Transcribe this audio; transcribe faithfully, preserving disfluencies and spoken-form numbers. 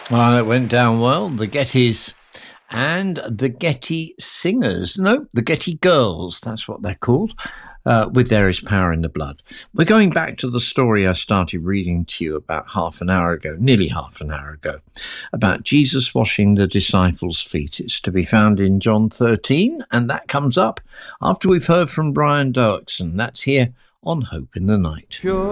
Well, it went down well. The Gettys and the Getty Singers. No, the Getty Girls. That's what they're called. Uh, with There Is Power in the Blood. We're going back to the story I started reading to you about half an hour ago, nearly half an hour ago, about Jesus washing the disciples' feet. It's to be found in John thirteen, and that comes up after we've heard from Brian Doerksen. That's here on Hope in the Night. Pure